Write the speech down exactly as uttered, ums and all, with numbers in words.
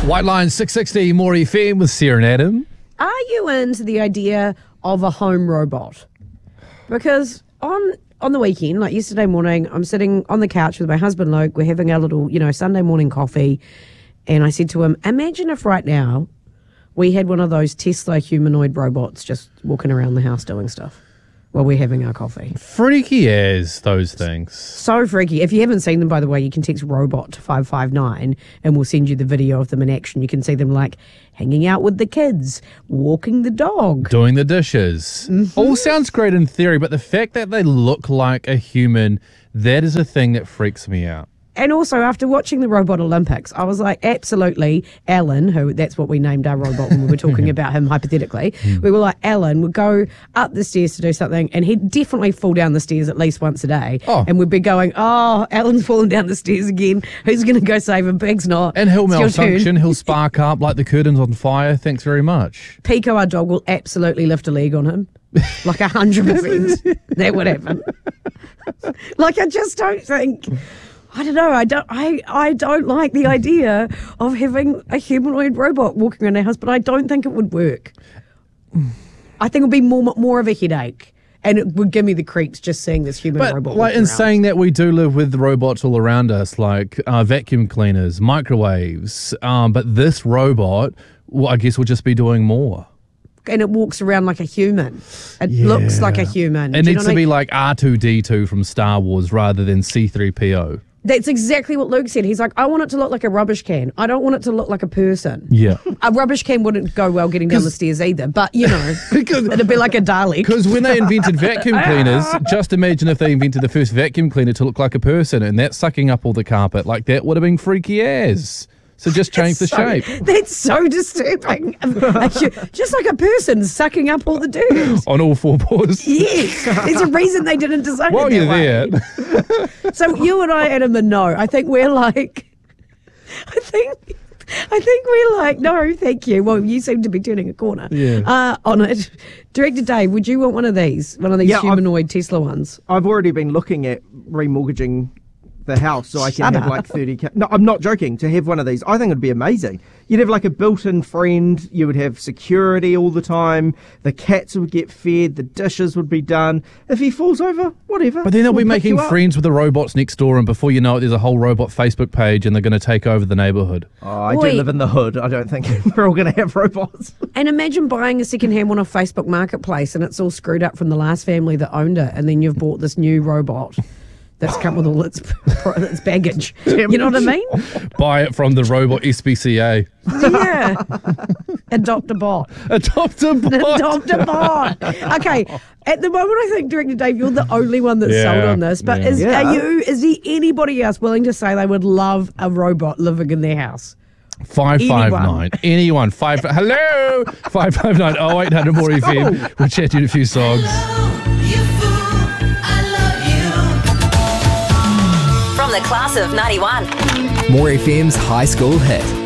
White Line six sixty, More F M with Sarah and Adam. Are you into the idea of a home robot? Because on on the weekend, like yesterday morning, I'm sitting on the couch with my husband Luke. We're having our little, you know, Sunday morning coffee. And I said to him, imagine if right now we had one of those Tesla humanoid robots just walking around the house doing stuff while we're having our coffee. Freaky as those things. So freaky. If you haven't seen them, by the way, you can text robot to five five nine and we'll send you the video of them in action. You can see them like hanging out with the kids, walking the dog, doing the dishes. Mm-hmm. All sounds great in theory, but the fact that they look like a human, that is a thing that freaks me out. And also, after watching the Robot Olympics, I was like, absolutely, Alan, who that's what we named our robot when we were talking about him hypothetically, we were like, Alan would go up the stairs to do something, and he'd definitely fall down the stairs at least once a day. Oh. And we'd be going, oh, Alan's fallen down the stairs again. Who's going to go save him? Pig's not. And he'll it's malfunction. He'll spark up like the curtains on fire. Thanks very much. Pico, our dog, will absolutely lift a leg on him. Like a hundred percent. That would happen. Like, I just don't think... I don't know. I don't. I, I don't like the idea of having a humanoid robot walking around our house, but I don't think it would work. I think it would be more more of a headache, and it would give me the creeps just seeing this human but, robot. Like in around. saying that, we do live with robots all around us, like uh, vacuum cleaners, microwaves. Um, but this robot, well, I guess, will just be doing more. And it walks around like a human. It yeah. looks like a human. It Do needs you know to be I mean? like R two D two from Star Wars rather than C three P O. That's exactly what Luke said. He's like, I want it to look like a rubbish can. I don't want it to look like a person. Yeah. A rubbish can wouldn't go well getting down the stairs either, but, you know, because it'd be like a Dalek. Because when they invented vacuum cleaners, just imagine if they invented the first vacuum cleaner to look like a person and that's sucking up all the carpet. Like, that would have been freaky as. So just change the so, shape. That's so disturbing. Just like a person sucking up all the dirt. On all four paws. Yes. There's a reason they didn't design While it that you're way. there. So you and I, Adam, are no. I think we're like, I think... I think we're like, no, thank you. Well, you seem to be turning a corner yeah. uh, on it. Director Dave, would you want one of these? One of these yeah, humanoid I've, Tesla ones? I've already been looking at remortgaging the house so I can Shut have up. like thirty K. No, I'm not joking. To have one of these, I think it'd be amazing. You'd have like a built-in friend. You would have security all the time. The cats would get fed. The dishes would be done. If he falls over, whatever. But then they'll we'll be making friends with the robots next door, and before you know it, there's a whole robot Facebook page, and they're going to take over the neighbourhood. Oh, I Oi. do live in the hood. I don't think we're all going to have robots. And imagine buying a second-hand one off Facebook Marketplace, and it's all screwed up from the last family that owned it, and then you've bought this new robot that's come with all its, its baggage. You know what I mean? Buy it from the robot S P C A. Yeah. Adopt a bot. Adopt a bot. Adopt a bot. Okay. At the moment, I think, Director Dave, you're the only one that's yeah, sold on this. But yeah. is Yeah. are you? Is there anybody else willing to say they would love a robot living in their house? Five five nine. Anyone. Five. Hello. Five five nine. Oh eight hundred more F M. We'll chat to you in a few songs. From the class of ninety-one. More F M's high school hit.